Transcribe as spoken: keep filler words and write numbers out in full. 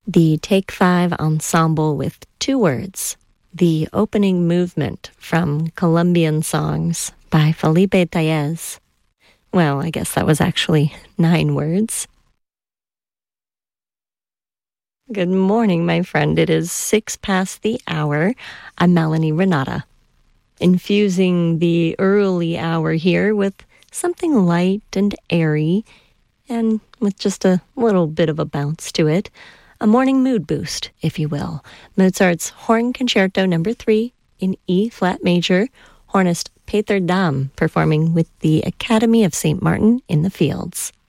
The Take Five Ensemble with Two Words, the opening movement from Colombian Songs by Felipe Tellez. Well, I guess that was actually nine words. Good morning, my friend. It is six past the hour. I'm Melanie Renata, infusing the early hour here with something light and airy, and with just a little bit of a bounce to it. A morning mood boost, if you will. Mozart's Horn Concerto number three in E-flat major, hornist Peter Dam performing with the Academy of Saint Martin in the Fields.